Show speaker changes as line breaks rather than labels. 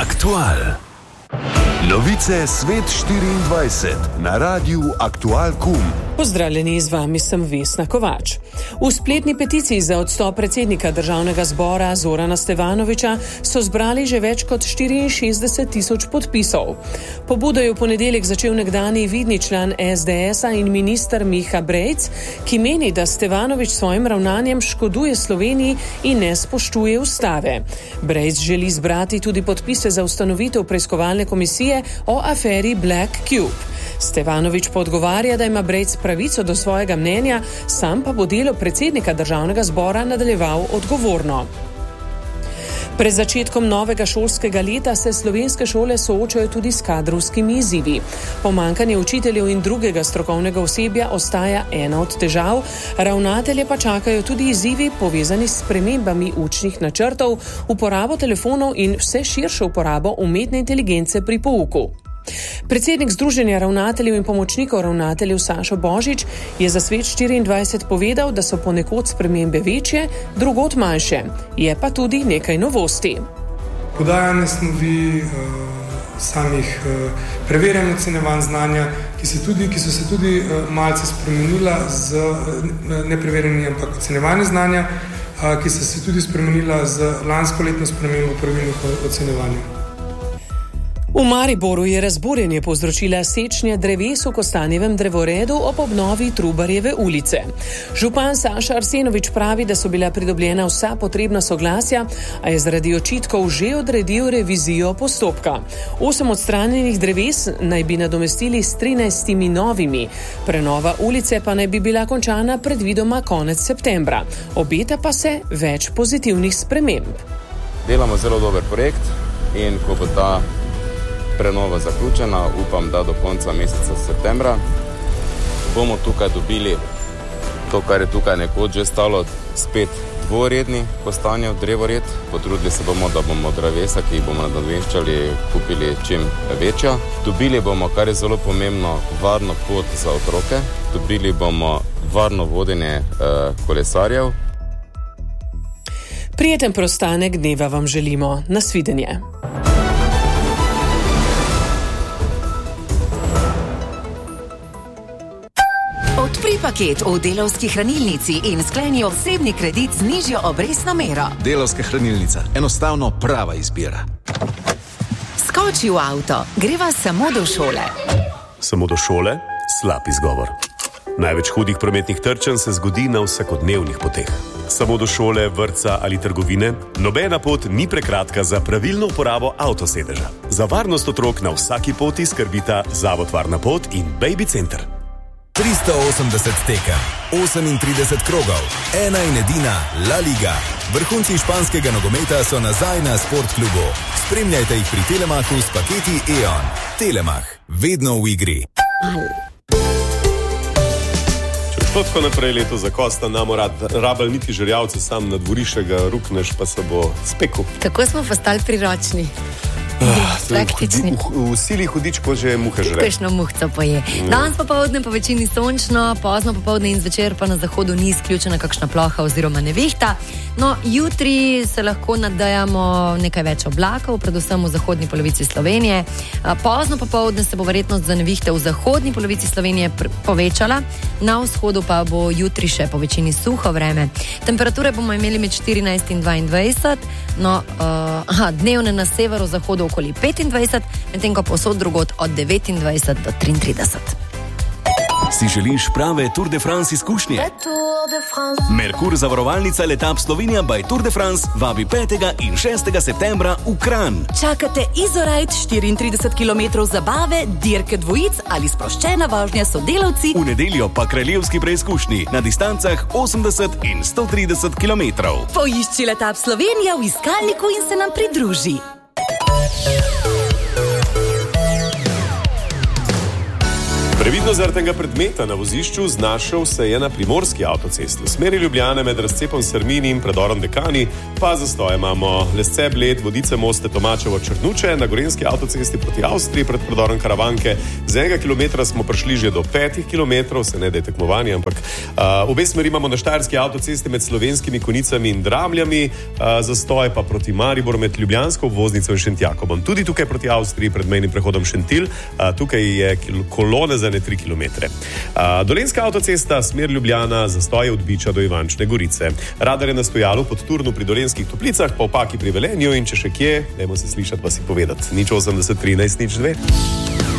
Aktual. Novice Svet 24 na Radiu Aktual.com.
Pozdravljeni, z vami sem Vesna Kovač. V spletni peticiji za odstop predsednika Državnega zbora Zorana Stevanovića so zbrali že več kot 64,000 podpisov. Pobudo je v ponedeljek začel nekdanji vidni član SDS-a in minister Miha Brejc, ki meni, da Stevanović svojim ravnanjem škoduje Sloveniji in ne spoštuje ustave. Brejc želi zbrati tudi podpise za ustanovitev preiskovalne komisije o aferi Black Cube. Stevanović pa odgovarja, da ima Brejc pravico do svojega mnenja, sam pa bo delo predsednika Državnega zbora nadaljeval odgovorno. Pred začetkom novega šolskega leta se slovenske šole soočajo tudi s kadrovskimi izzivi. Pomanjkanje učiteljev in drugega strokovnega osebja ostaja ena od težav, ravnatelje pa čakajo tudi izzivi povezani s spremembami učnih načrtov, uporabo telefonov in vse širšo uporabo umetne inteligence pri pouku. Predsednik Združenja ravnateljev in pomočnikov ravnateljev Sašo Božič je za Svet 24 povedal, da so ponekod spremembe večje, drugod manjše. Je pa tudi nekaj novosti.
Podajanje snovi samih preverjanj ocenjevanj znanja, ki so se tudi malce spremenila z nepreverjeni, ampak ocenjevanje znanja, ki so se tudi spremenila z lanskoletno spremembo pravilnika o ocenjevanju.
V Mariboru je razburjenje povzročila sečnja dreves v Kostanjevem drevoredu ob obnovi Trubarjeve ulice. Župan Saša Arsenović pravi, da so bila pridobljena vsa potrebna soglasja, a je zaradi očitkov že odredil revizijo postopka. 8 odstranjenih dreves naj bi nadomestili s 13 novimi. Prenova ulice pa naj bi bila končana predvidoma konec septembra. Obeta pa se več pozitivnih sprememb.
Delamo zelo dober projekt in ko bo ta prenova zaključena, upam, da do konca meseca septembra bomo tukaj dobili to, kar je tukaj nekoč že stalo, spet dvoredni Kostanjev drevored. Potrudili se bomo, da bomo drevesa, ki jih bomo nadomeščali, kupili čim večja. Dobili bomo, kar je zelo pomembno, varno pot za otroke. Dobili bomo varno vodenje kolesarjev.
Prijeten preostanek dneva vam želimo. Nasvidenje.
Odpri paket v Delavski hranilnici in skleni osebni kredit z nižjo obrestno mero.
Delavska hranilnica. Enostavno prava izbira.
Skoči v avto. Greva samo do šole.
Samo do šole? Slab izgovor. Največ hudih prometnih trčenj se zgodi na vsakodnevnih poteh. Samo do šole, vrtca ali trgovine? Nobena pot ni prekratka za pravilno uporabo avtosedeža. Za varnost otrok na vsaki poti skrbita Zavod Varna pot in Baby Center.
380 tekem, 38 krogov, ena in edina La Liga. Vrhunci španskega nogometa so nazaj na Sportklubu. Spremljajte jih pri Telemachu s paketi E.ON. Telemach, vedno v igri.
Če šlo tako naprej leto za Kosta, namo rabel niti žerjavce, sam na dvorišče ga rukneš, pa se bo spekel.
Kako smo postali priročni?
V sili hudič, ko že muhe žre.
Kakšno muhco poje. Danes popoldne po večini sončno, pozno popoldne in zvečer pa na zahodu ni izključena kakšna ploha oziroma nevihta. No, jutri se lahko nadejamo nekaj več oblakov, predvsem v zahodni polovici Slovenije. Pozno popoldne se bo verjetnost za nevihte v zahodni polovici Slovenije povečala, na vzhodu pa bo jutri še po večini suho vreme. Temperature bomo imeli med 14 in 22, no, dnevne na severu, zahodu okoli 25, medtem ko povsod drugod od 29 do 33.
Si želiš prave Tour de France izkušnje? Merkur zavarovalnica Letap Slovenija by Tour de France vabi 5. in 6. septembra v Kranj.
Čakate Izorajt, 34 km zabave, dirke dvojic ali sproščena vožnja s sodelavci.
V nedeljo pa kraljevski preizkušnji na distancah 80 in 130 km.
Poišči Letap Slovenija v iskalniku in se nam pridruži.
Očitno zaradi tega predmeta na vozišču znašel se je na primorski avtocesti. V smeri Ljubljane med razcepom Srmini in predorom Dekani pa zastoj imamo Lesce, Bled, Vodice, Moste, Tomačevo, Črnuče, na gorenjski avtocesti proti Avstriji pred predorom Karavanke. Z 1 kilometra smo prišli že do 5 kilometrov, se ne da je tekmovanje, ampak obe smeri imamo na štajerski avtocesti med Slovenskimi Konicami in Dramljami, zastoj pa proti Mariboru med Ljubljansko obvoznico in Šentjakobom. Tudi tukaj proti Avstriji pred mejnim prehodom Šentilj, tukaj je kolone za 3 kilometre. Dolenjska avtocesta, smer Ljubljana, zastoje od Biča do Ivančne Gorice. Radar je na stojalu pod Turnu pri Dolenjskih Toplicah, pa v Paki pri Velenju in če še kje, dajmo se slišati pa si povedati. 080 13 02.